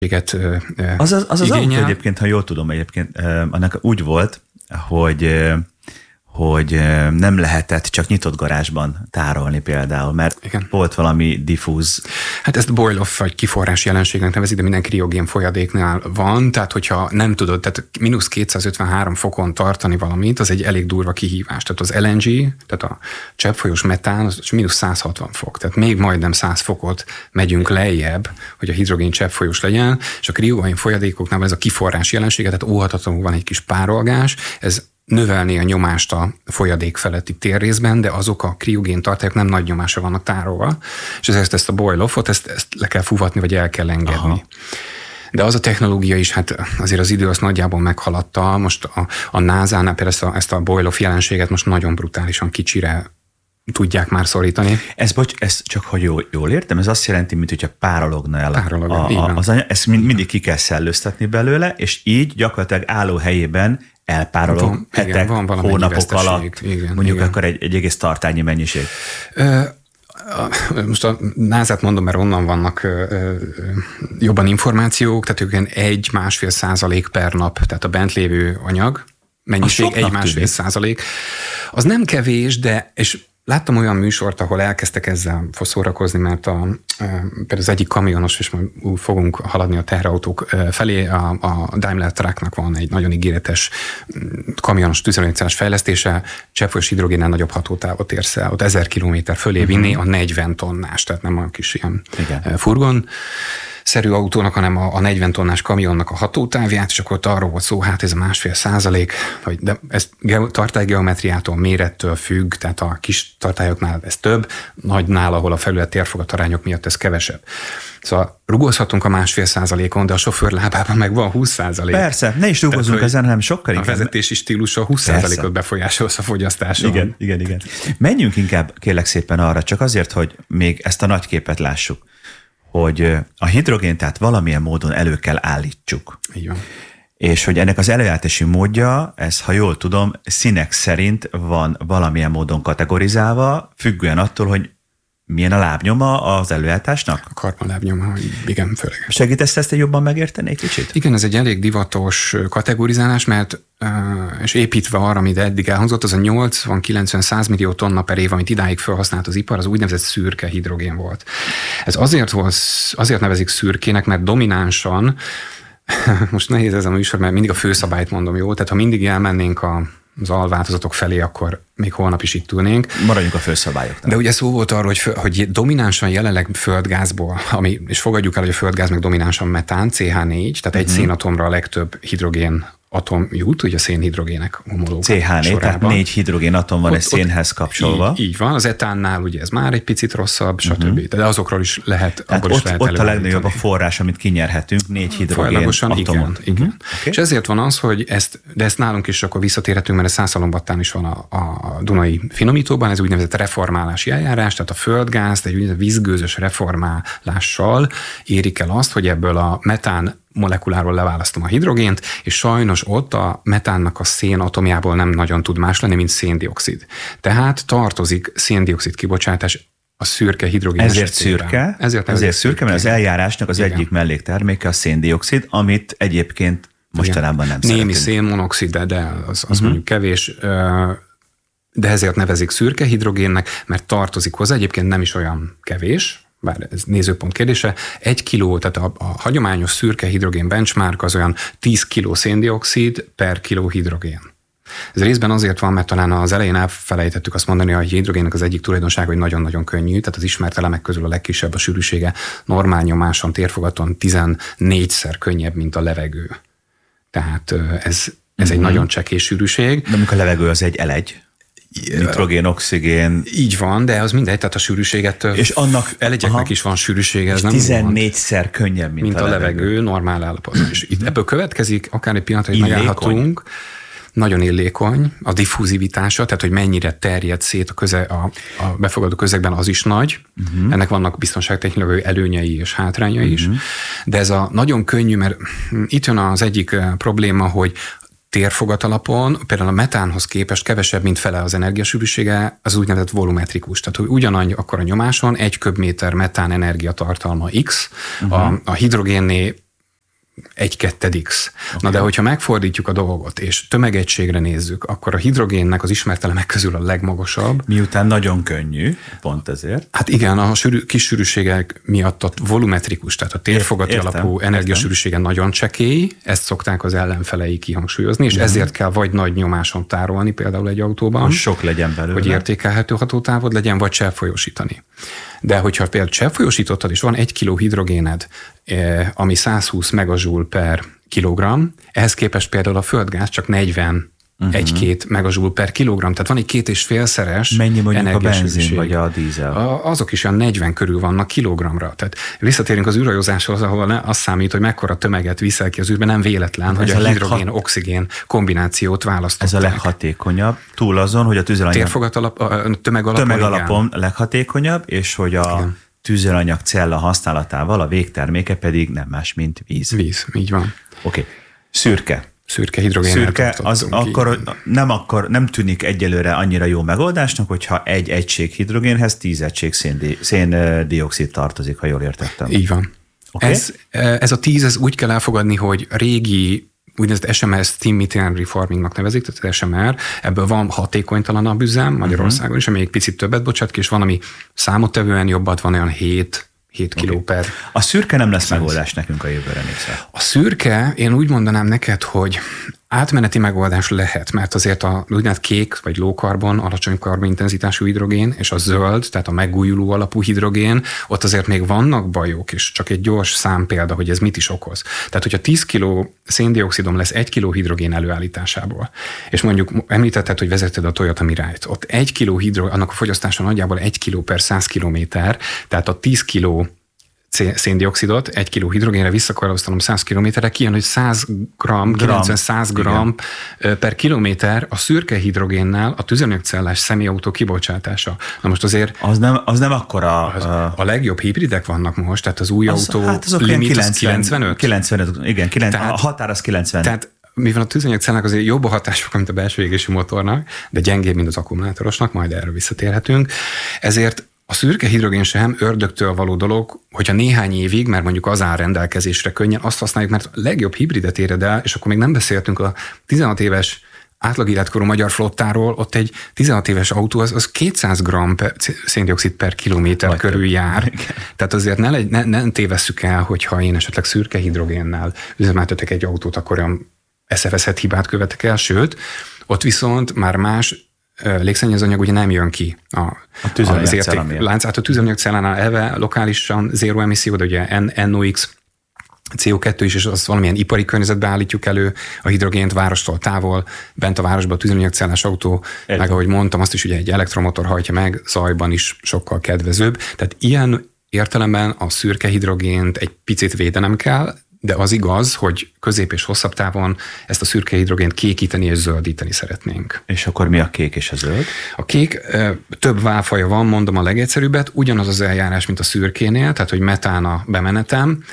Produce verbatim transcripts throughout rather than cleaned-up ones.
Az az, az, az autó egyébként, ha jól tudom, egyébként annak úgy volt, hogy hogy nem lehetett csak nyitott garázsban tárolni például, mert igen. Volt valami diffúz. Hát ezt boil-off vagy kiforrás jelenségnek nevezik, de minden kriogén folyadéknál van, tehát hogyha nem tudod, tehát mínusz kétszázötvenhárom fokon tartani valamit, az egy elég durva kihívás. Tehát az el en gé, tehát a cseppfolyós metán, az mínusz száz hatvan fok, tehát még majdnem száz fokot megyünk lejjebb, hogy a hidrogén cseppfolyós legyen, és a kriogén folyadékoknál ez a kiforrás jelensége, tehát óhatatlanul van egy kis párolgás, ez növelni a nyomást a folyadék feletti térrészben, de azok a kriogén tartályok nem nagy nyomásra vannak tárolva, és ezért ezt a boil-offot, ezt, ezt le kell fúvatni, vagy el kell engedni. Aha. De az a technológia is, hát azért az idő azt nagyjából meghaladta. Most a, a násánál például ezt a, ezt a boil-off jelenséget most nagyon brutálisan kicsire tudják már szorítani. Ez, bocs, ez csak, hogy jól, jól értem, ez azt jelenti, mint hogyha párologna el Párolog, a, a, az anyag, ezt mind, mindig ki kell szellőztetni belőle, és így gyakorlatilag álló helyében elpárolog van, hetek, igen, van hónapok alatt, igen, mondjuk igen. Akkor egy, egy egész tartányi mennyiség. Ö, most a nását mondom, mert onnan vannak ö, ö, jobban információk, tehát ők egy-másfél százalék per nap, tehát a bent lévő anyag mennyiség egy-másfél százalék. Az nem kevés, de és láttam olyan műsort, ahol elkezdtek ezzel szórakozni, mert a, például az egyik kamionos, és majd fogunk haladni a teherautók felé, a, a Daimler Trucknak van egy nagyon ígéretes kamionos tüzelőanyagcellás fejlesztése, cseppfolyós hidrogénnel nagyobb hatótávot érsz el, ott ezer kilométer fölé vinni a negyven tonnás, tehát nem olyan kis ilyen igen. furgon szerű autónak, hanem a, a negyven tonnás kamionnak a hatótávját, és akkor ott arról volt szó, hát ez a másfél százalék, vagy de ez tartálygeometriától, mérettől függ, tehát a kis tartályoknál ez több, nagynál, ahol a felület térfogat arányok miatt ez kevesebb. Szóval rugózhatunk a másfél százalékon, de a sofőr lábában meg van húsz százalék. Persze, ne is rugózunk ezen, hanem sokkal inkább. A vezetési stílusa húsz százalékot befolyásolsz a fogyasztáson. Igen, igen, igen. Menjünk inkább kérlek szépen arra, csak azért, hogy még ezt a nagy képet lássuk, hogy a hidrogént tehát valamilyen módon elő kell állítsuk. Így van. És hogy ennek az előállítási módja, ez, ha jól tudom, színek szerint van valamilyen módon kategorizálva, függően attól, hogy milyen a lábnyoma az előállításnak? A karbon lábnyoma, igen, főleg. Segítesz ezt jobban megérteni egy kicsit? Igen, ez egy elég divatos kategorizálás, mert és építve arra, amit eddig elhangzott, az a nyolcvan-kilencven-száz millió tonna per év, amit idáig felhasznált az ipar, az úgynevezett szürke hidrogén volt. Ez azért volt, azért nevezik szürkének, mert dominánsan, most nehéz ez a műsor, mert mindig a főszabályt mondom, jó? Tehát ha mindig elmennénk a az alváltozatok felé, akkor még holnap is itt ülnénk. Maradjunk a főszabályoknál. De ugye szó volt arról, hogy, fő, hogy dominánsan jelenleg földgázból, ami, és fogadjuk el, hogy a földgáz meg dominánsan metán, cé há négy, tehát uh-huh. egy szénatomra a legtöbb hidrogén atom jut, ugye a szénhidrogének homológ cé há négy, tehát négy hidrogén atom van ott, egy szénhez kapcsolva. Így, így van, az etánnál ugye ez már egy picit rosszabb, stb. Uh-huh. De azokról is lehet, tehát abból ott, is lehet ott a legnagyobb a forrás, amit kinyerhetünk, négy hidrogén atomot. Igen, igen. Uh-huh. Okay. És ezért van az, hogy ezt, de ezt nálunk is akkor visszatérhetünk, mert ez Szászalombattán is van a, a Dunai finomítóban, ez úgynevezett reformálási eljárás, tehát a földgázt egy úgynevezett vízgőzös reformálással érik el azt, hogy ebből a metán molekuláról leválasztom a hidrogént, és sajnos ott a metánnak a szén atomjából nem nagyon tud más lenni, mint széndioxid. Tehát tartozik széndioxid kibocsátás a szürke hidrogén Ezért esetében. szürke, ezért, ezért szürke, mert az eljárásnak az igen. egyik mellékterméke a széndioxid, amit egyébként mostanában nem szeretünk. Némi szénmonoxid, de, de az, az uh-huh. mondjuk kevés, de ezért nevezik szürke hidrogénnek, mert tartozik hozzá, egyébként nem is olyan kevés, bár ez nézőpont kérdése, egy kiló, tehát a, a hagyományos szürke hidrogén benchmark az olyan tíz kiló széndioxid per kiló hidrogén. Ez részben azért van, mert talán az elején elfelejtettük azt mondani, hogy a hidrogénnek az egyik tulajdonsága, hogy nagyon-nagyon könnyű, tehát az ismert elemek közül a legkisebb a sűrűsége, normál nyomáson, térfogaton tizennégyszer könnyebb, mint a levegő. Tehát ez, ez mm-hmm. egy nagyon csekély sűrűség. De amikor a levegő az egy el egy. Nitrogén, oxigén. Így van, de az mindegy, tehát a sűrűséget. És annak elegyeknek is van sűrűsége. Ez nem tizennégyszer könnyebb, mint, mint a, a levegő. levegő normál állapotban. És itt ebből következik, akár egy pillanatra, hogy megállhatunk, nagyon illékony, a diffúzivitása, tehát hogy mennyire terjed szét a, köze, a, a befogadó közegben, az is nagy. Uh-huh. Ennek vannak biztonságtechnikai előnyei és hátrányai is. Uh-huh. De ez a nagyon könnyű, mert itt jön az egyik probléma, hogy térfogat alapon, például a metánhoz képest kevesebb, mint fele az energiasűrűsége, az úgynevezett volumetrikus. Tehát, hogy ugyanannyi akkor a nyomáson egy köbméter metán energiatartalma X, uh-huh. a, a hidrogénné egy ketted x. Okay. Na de hogyha megfordítjuk a dolgot, és tömegegységre nézzük, akkor a hidrogénnek az ismert elemek közül a legmagasabb. Miután nagyon könnyű, pont ezért. Hát igen, a sűrű, kis sűrűségek miatt a volumetrikus, tehát a térfogati Értem, alapú energiasűrűsége nagyon csekély, ezt szokták az ellenfelei kihangsúlyozni, és mm. ezért kell vagy nagy nyomáson tárolni például egy autóban, hogy sok legyen belőle, hogy értékelhető hatótávod legyen, vagy cseppfolyósítani. De hogyha például cseppfolyósítottad, és van egy kiló hidrogéned, ami százhúsz megajoule per kilogramm, ehhez képest például a földgáz csak negyven Uh-huh. egy-két megajoule per kilogramm, tehát van egy két és félszeres. Mennyi mondjuk a benzin vagy a dízel? A, azok is olyan negyven körül vannak kilogramra. Tehát visszatérünk az űrhajózáshoz, ahol az számít, hogy mekkora tömeget viszel ki az űrbe, nem véletlen, ez hogy a, a hidrogén-oxigén kombinációt választották. Ez a leghatékonyabb, túl azon, hogy a tüzelanyag... Térfogat alap, a tömeg alapon, tömeg alapon leghatékonyabb, és hogy a igen. tüzelanyag cella használatával a végterméke pedig nem más, mint víz. Víz, így van. Oké. Okay. Szürke. Szürke hidrogén. Szürke, az akkor nem, akkor nem tűnik egyelőre annyira jó megoldásnak, hogyha egy egység hidrogénhez tíz egység széndioxid tartozik, ha jól értettem. Így van. Okay. Ez, ez a tíz, ez úgy kell elfogadni, hogy régi úgynevezett es em er, Steam Methane Reformingnak nevezik, tehát az es em er, ebből van hatékonytalanabb üzem Magyarországon uh-huh. is, ami egy picit többet bocsát ki, és van, ami számottevően jobbat, van olyan hét hét kiló okay. per. A szürke nem lesz megoldás nekünk a jövőre nézve. A szürke, én úgy mondanám neked, hogy átmeneti megoldás lehet, mert azért a úgynevezett kék vagy low carbon, alacsony karbonintenzitású hidrogén, és a zöld, tehát a megújuló alapú hidrogén, ott azért még vannak bajok, és csak egy gyors számpélda, hogy ez mit is okoz. Tehát, hogyha tíz kiló széndioxidom lesz egy kiló hidrogén előállításából, és mondjuk említetted, hogy vezeted a Toyota Mirai-t, ott egy kiló hidrogén, annak a fogyasztása nagyjából egy kiló per száz kilométer, tehát a tíz kiló széndioxidot egy kiló hidrogénre visszakorlaztanom száz kilométerre, kijön, hogy száz gramm, kilencven-száz gramm per kilométer a szürke hidrogénnel a tüzelőanyagcellás személyautó kibocsátása. Na most azért... Az nem, az nem akkora... Az, a legjobb hibridek vannak most, tehát az új az, autó hát limit kilencven, kilencvenöt? kilencvenöt, igen, kilenc, tehát, a határ az kilencven. Tehát mivel a tüzelőanyagcellának azért jobb a hatások, mint a belső égésű motornak, de gyengébb, mint az akkumulátorosnak, majd erről visszatérhetünk, ezért a szürke hidrogén sem ördögtől való dolog, hogyha néhány évig, mert mondjuk az áll rendelkezésre könnyen, azt használjuk, mert a legjobb hibridet éred el, és akkor még nem beszéltünk a tizenhat éves átlag életkorú magyar flottáról, ott egy tizenhat éves autó, az, az kétszáz gramm per, széndioxid per kilométer Vagy körül több. jár. Igen. Tehát azért ne, legy, ne, ne tévesszük el, hogyha én esetleg szürke hidrogénnel üzemeltetek egy autót, akkor olyan eszeveszett hibát követek el, sőt, ott viszont már más légszennyezőanyag ugye nem jön ki a, a tüzelőanyagcella lánc. Hát a tüzelőanyagcellánál eleve lokálisan zéró emisszió, de ugye en o iksz, cé o kettő is, és azt valamilyen ipari környezetbe állítjuk elő, a hidrogént várostól távol, bent a városban a tüzelőanyagcellás autó, Egy. meg ahogy mondtam, azt is ugye egy elektromotor hajtja meg, zajban is sokkal kedvezőbb. Tehát ilyen értelemben a szürke hidrogént egy picit védenem kell, de az igaz, hogy közép és hosszabb távon ezt a szürke hidrogént kékíteni és zöldíteni szeretnénk. És akkor mi a kék és a zöld? A kék több válfaja van, mondom a legegyszerűbbet, ugyanaz az eljárás, mint a szürkénél, tehát hogy metán a bemenetem,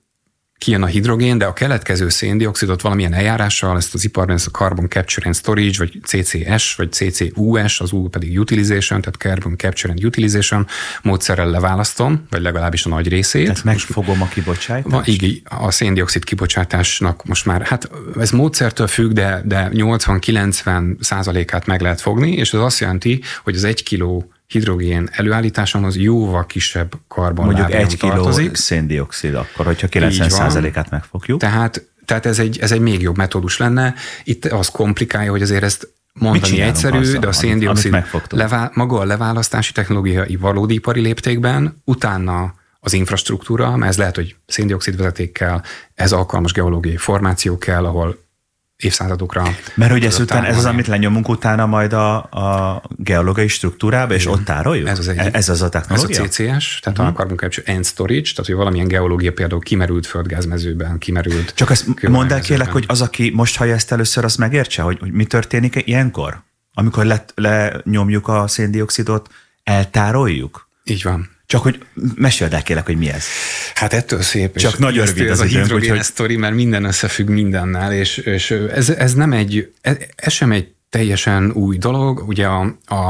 kijön a hidrogén, de a keletkező széndioxidot valamilyen eljárással, ezt az iparban ezt a Carbon Capture and Storage, vagy cé cé es, vagy cé cé u es, az U pedig Utilization, tehát Carbon Capture and Utilization módszerrel leválasztom, vagy legalábbis a nagy részét. Tehát megfogom a kibocsátást? Igen, a széndioxid kibocsátásnak most már, hát ez módszertől függ, de, de nyolcvan-kilencven százalékát meg lehet fogni, és ez azt jelenti, hogy az egy kiló hidrogén előállításomhoz jóval kisebb karbonlábnyom tartozik. Mondjuk egy kiló széndioxid, akkor, hogyha kilencven százalékát megfogjuk. Tehát, tehát ez, egy, ez egy még jobb metódus lenne. Itt az komplikálja, hogy azért ezt mondani egyszerű, azzal, de a széndioxid levá, maga a leválasztási technológiai valódi ipari léptékben, utána az infrastruktúra, mert ez lehet, hogy széndioxid vezetékkel, ez alkalmas geológiai formáció kell, ahol évszázadokra. Mert hogy ezután ez az, amit lenyomunk utána majd a, a geológiai struktúrába, és ott tároljuk? Ez az, egy, ez az a technológia? Ez a cé cé es, tehát uh-huh. a Carbon Capture and Storage, tehát hogy valamilyen geológia például kimerült földgázmezőben, kimerült... Csak ezt mondd el kérlek, hogy az, aki most hallja ezt először, az megértse, hogy, hogy mi történik ilyenkor? Amikor le, lenyomjuk a széndioxidot, eltároljuk? Így van. Csak hogy meséld el kérlek, hogy mi ez. Hát ettől szép. Csak nagyon rövid ez az a hidrogén hogy... sztori, mert minden összefügg mindennel, és, és ez, ez nem egy, ez, ez sem egy teljesen új dolog. Ugye a, a,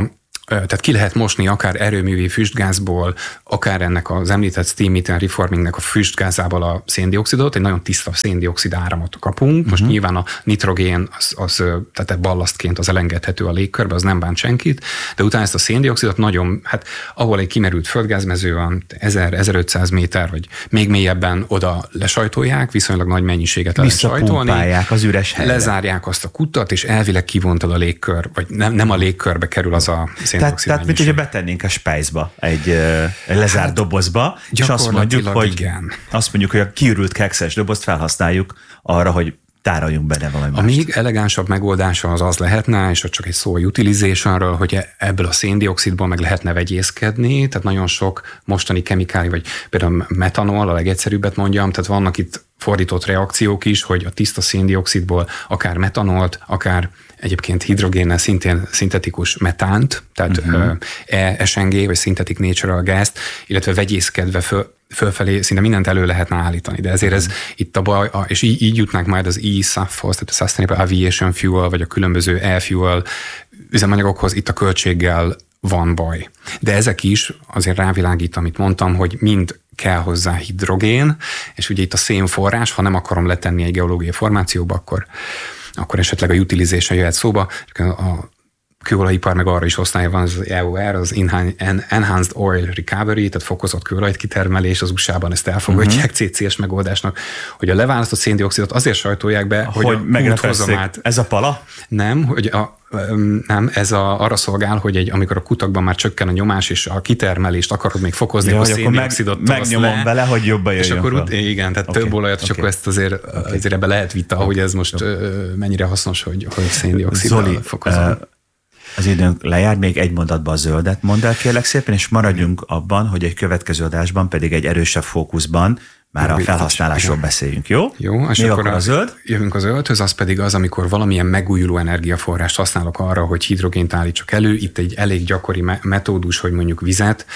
tehát ki lehet mosni akár erőművi füstgázból, akár ennek az említett steam methane reformingnek a füstgázából a széndioxidot, egy nagyon tiszta széndioxid áramot kapunk. Uh-huh. Most nyilván a nitrogén, az, az, tehát ballasztként az elengedhető a légkörbe, az nem bánt senkit, de utána ezt a széndioxidot nagyon, hát ahol egy kimerült földgázmező van, ezer-ezerötszáz méter, vagy még mélyebben oda lesajtolják, viszonylag nagy mennyiséget lehet sajtolni. Az üres helyre. Lezárják azt a kutat, és elvileg kivontad a légkör, vagy nem, nem a légkörbe kerül az a Tehát, tehát mint hogyha betennénk a spájzba, egy, egy lezárt hát, dobozba, és azt mondjuk, hogy, igen. azt mondjuk, hogy a kiürült kekszes dobozt felhasználjuk arra, hogy tároljunk benne valami A mást. Még elegánsabb megoldása az az lehetne, és ott csak egy szó a utilizationről, hogy ebből a széndioxidból meg lehetne vegyészkedni, tehát nagyon sok mostani kemikáli, vagy például metanol, a legegyszerűbbet mondjam, tehát vannak itt fordított reakciók is, hogy a tiszta széndioxidból akár metanolt, akár egyébként hidrogénnel szintén szintetikus metánt, tehát uh-huh. e es en gé, vagy synthetic natural gas-t, illetve vegyészkedve föl, fölfelé szinte mindent elő lehetne állítani, de ezért ez itt a baj, és így, így jutnánk majd az e s a ef-hoz, tehát a Sustainable Aviation Fuel, vagy a különböző e-fuel üzemanyagokhoz, itt a költséggel van baj. De ezek is azért rávilágít, amit mondtam, hogy mind kell hozzá hidrogén, és ugye itt a szénforrás, ha nem akarom letenni egy geológiai formációba, akkor, akkor esetleg a utilization jöhet szóba. A kőolajipar meg arra is osztálya van, az E O R, az Enhanced Oil Recovery, tehát fokozott kőolajt kitermelés, az u es á-ban ezt elfogadják uh-huh. cé cé es megoldásnak, hogy a leválasztott széndioxidot azért sajtolják be, hogy, hogy megrepesszik. Ez a pala? Nem, hogy a Nem, ez a, arra szolgál, hogy egy, amikor a kutakban már csökken a nyomás, és a kitermelést akarod még fokozni, ja, a széndioxidot meg, megnyomom le, vele, hogy jobban jöjjön. És akkor ut- igen, tehát okay. több olajat, és okay. akkor ezt azért, okay. azért ebbe lehet vita, okay. hogy ez most okay. mennyire hasznos, hogy, hogy széndioxiddal fokozom. Uh, az időnk lejár, még egy mondatban a zöldet mondd el kérlek szépen, és maradjunk abban, hogy egy következő adásban pedig egy erősebb fókuszban már a felhasználásról beszéljünk, jó? Jó, és még akkor a zöld? Jövünk a zöldhöz, az pedig az, amikor valamilyen megújuló energiaforrást használok arra, hogy hidrogént állítsak elő. Itt egy elég gyakori metódus, hogy mondjuk vizet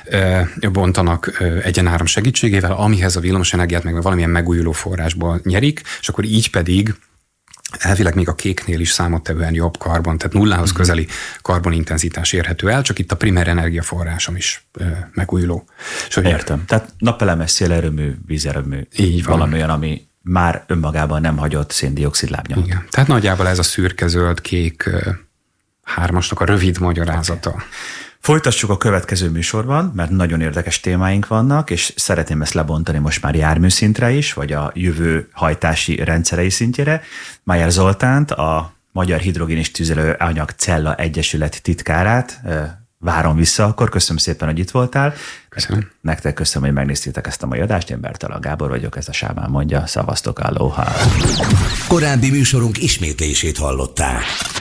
bontanak egyenáram segítségével, amihez a villamosenergiát meg valamilyen megújuló forrásból nyerik, és akkor így pedig elvileg még a kéknél is számottevően jobb karbon, tehát nullához uh-huh. közeli karbonintenzitás érhető el, csak itt a primer energiaforrásom is ö, megújuló. És Értem. Tehát napelemes, szélerőmű, vízerőmű, így van. Valami olyan, ami már önmagában nem hagyott széndioxid lábnyomot. Igen. Tehát nagyjából ez a szürke, zöld, kék hármasnak a rövid magyarázata. Okay. Folytassuk a következő műsorban, mert nagyon érdekes témáink vannak, és szeretném ezt lebontani most már járműszintre is, vagy a jövő hajtási rendszerei szintjére. Májer Zoltánt, a Magyar Hidrogén és Tüzelőanyag Cella Egyesület titkárát várom vissza, akkor köszönöm szépen, hogy itt voltál. Köszönöm. Nektek köszönöm, hogy megnéztétek ezt a mai adást. Én Bertalan Gábor vagyok, ez a Sámán mondja. Szavaztok, aloha! Korábbi műsorunk ismétlését hallották.